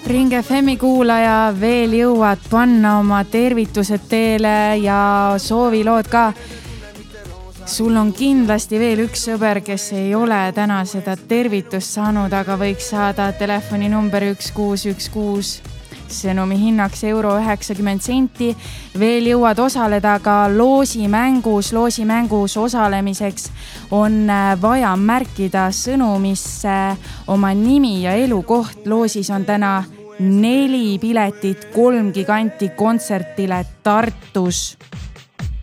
Ring FM-i kuulaja, veel jõuad panna oma tervitused teele ja soovilood ka. Sul on kindlasti veel üks sõber, kes ei ole täna seda tervitust saanud, aga võiks saada telefoni number 1616. Sõnumi hinnaks €90. Veel jõuad osaleda ka loosimängus. Loosimängus osalemiseks on vaja märkida sõnumisse oma nimi ja elukoht. Loosis on täna 4 piletit 3 giganti kontsertile Tartus.